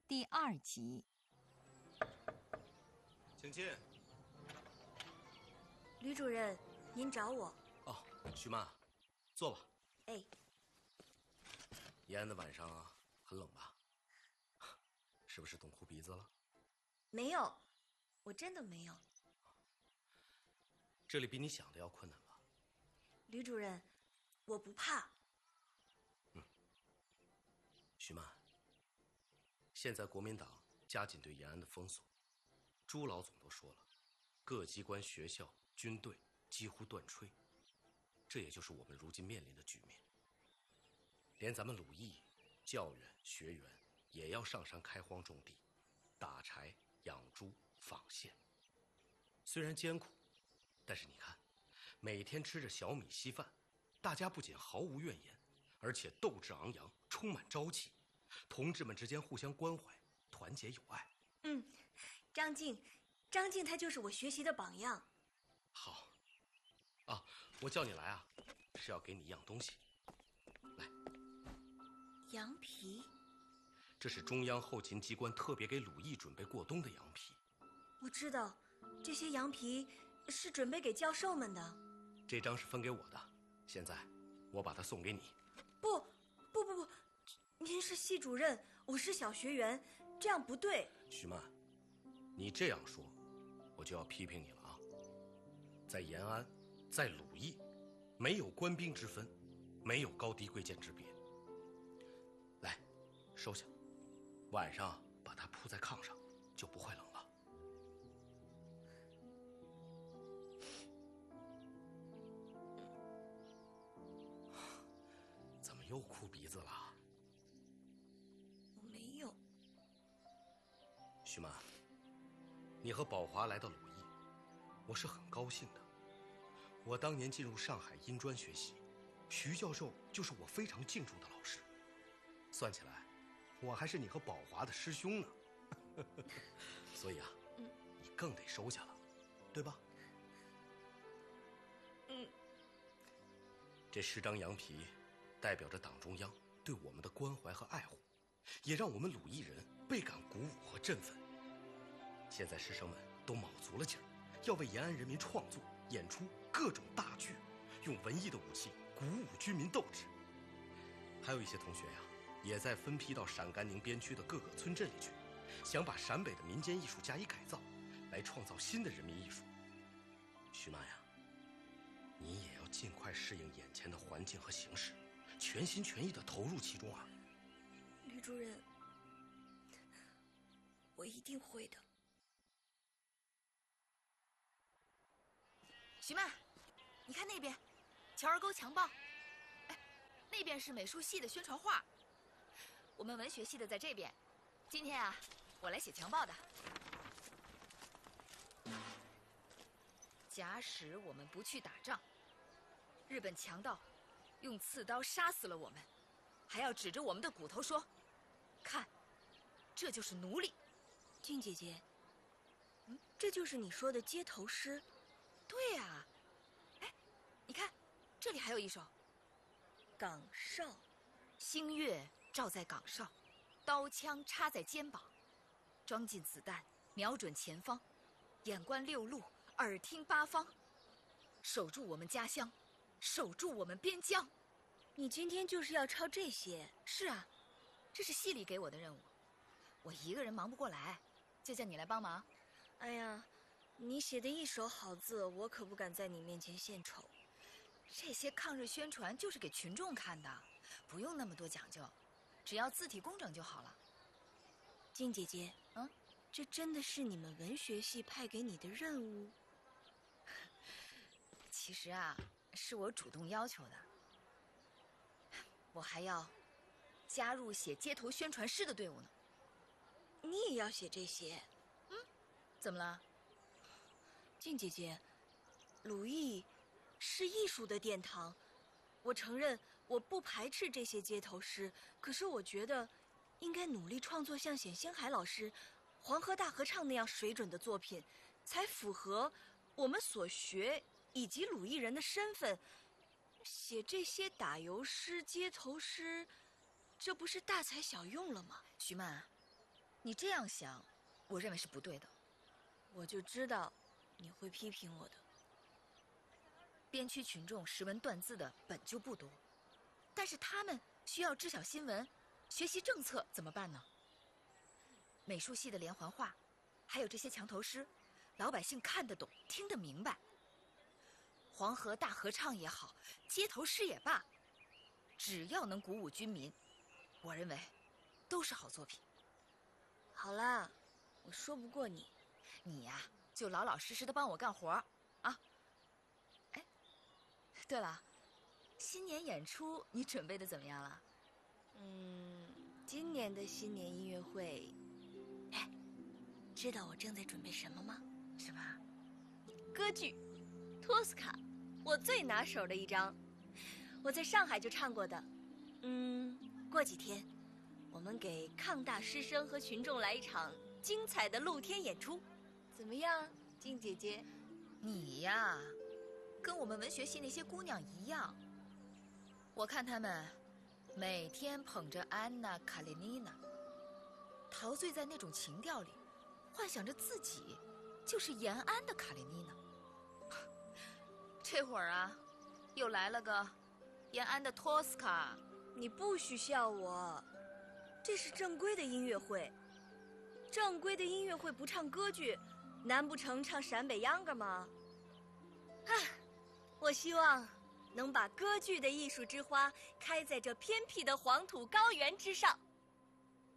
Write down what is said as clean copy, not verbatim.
第2集。 请进。 吕主任，您找我？ 哦，徐曼，坐吧。 哎。 延安的晚上啊，很冷吧？是不是冻哭鼻子了？ 没有，我真的没有。 这里比你想的要困难吧？ 吕主任，我不怕。 徐曼，现在国民党加紧对延安的封锁，朱老总都说了，各机关、学校、军队几乎断炊，这也就是我们如今面临的局面。连咱们鲁艺、教员、学员也要上山开荒种地，打柴、养猪、纺线。虽然艰苦，但是你看，每天吃着小米稀饭，大家不仅毫无怨言，而且斗志昂扬，充满朝气。同志们之间互相关怀，团结友爱。 张静他就是我学习的榜样。 好啊，我叫你来啊，是要给你一样东西。来， 羊皮。 这是中央后勤机关特别给鲁艺准备过冬的羊皮。 我知道，这些羊皮是准备给教授们的。 这张是分给我的，现在我把它送给你。 不，您是系主任，我是小学员，这样不对。 徐曼，你这样说，我就要批评你了啊！在延安，在鲁艺，没有官兵之分，没有高低贵贱之别。来，收下，晚上把它铺在炕上，就不会冷了。怎么又哭鼻子了？ 我没有。 徐曼，你和宝华来到鲁艺，我是很高兴的。我当年进入上海音专学习，徐教授就是我非常敬重的老师。算起来，我还是你和宝华的师兄呢。所以啊，你更得收下了，对吧？这10张羊皮代表着党中央对我们的关怀和爱护，也让我们鲁艺人倍感鼓舞和振奋。现在师生们都卯足了劲儿，要为延安人民创作、演出各种大剧，用文艺的武器鼓舞军民斗志。还有一些同学呀，也在分批到陕甘宁边区的各个村镇里去，想把陕北的民间艺术加以改造，来创造新的人民艺术。徐曼呀，你也要尽快适应眼前的环境和形势，全心全意地投入其中啊！ 吕主任，我一定会的。 徐曼，你看那边，乔儿沟墙报。哎，那边是美术系的宣传画，我们文学系的在这边。今天啊，我来写墙报的。假使我们不去打仗，日本强盗用刺刀杀死了我们，还要指着我们的骨头说：“看，这就是奴隶。” 静姐姐，这就是你说的街头诗？ 对呀。哎，你看，这里还有一首： 岗哨， 星月照在岗哨，刀枪插在肩膀，装进子弹，瞄准前方，眼观六路，耳听八方，守住我们家乡，守住我们边疆。 你今天就是要抄这些？ 是啊，这是系里给我的任务，我一个人忙不过来，就叫你来帮忙。 哎呀，你写的一手好字，我可不敢在你面前献丑。 这些抗日宣传就是给群众看的，不用那么多讲究，只要字体工整就好了。 静姐姐，这真的是你们文学系派给你的任务？ 其实啊，是我主动要求的。我还要加入写街头宣传诗的队伍呢。 你也要写这些？ 怎么了？ 静姐姐，鲁艺是艺术的殿堂，我承认我不排斥这些街头诗，可是我觉得应该努力创作像冼星海老师《黄河大合唱》那样水准的作品，才符合我们所学以及鲁艺人的身份。写这些打油诗、街头诗，这不是大材小用了吗？ 徐曼， 你这样想，我认为是不对的。 我就知道你会批评我的。 边区群众识文断字的本就不多，但是他们需要知晓新闻、学习政策，怎么办呢？美术系的连环画，还有这些墙头诗，老百姓看得懂、听得明白。黄河大合唱也好，街头诗也罢，只要能鼓舞军民，我认为都是好作品。 好啦，我说不过你。 你呀，就老老实实的帮我干活啊！哎，对了，新年演出你准备的怎么样了？ 今年的新年音乐会，哎，知道我正在准备什么吗？ 什么？ 歌剧《托斯卡》，我最拿手的一张，我在上海就唱过的。过几天，我们给抗大师生和群众来一场精彩的露天演出，怎么样，静姐姐？ 你呀，跟我们文学系那些姑娘一样，我看她们每天捧着安娜·卡列尼娜，陶醉在那种情调里，幻想着自己就是延安的卡列尼娜。这会儿啊，又来了个延安的托斯卡。 你不许笑我，这是正规的音乐会。正规的音乐会不唱歌剧，难不成唱陕北秧歌吗？我希望能把歌剧的艺术之花开在这偏僻的黄土高原之上。